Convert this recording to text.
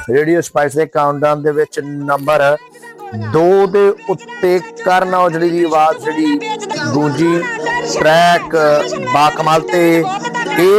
radio spice ਦੇ countdown ਦੇ ਵਿੱਚ ਨੰਬਰ 2 ਦੇ ਉੱਤੇ ਕਰਨ ਔਜਲੇ ਦੀ ਆਵਾਜ਼ ਜਿਹੜੀ ਗੂੰਜੀ, ਟਰੈਕ ਬਾਕਮਾਲ ਤੇ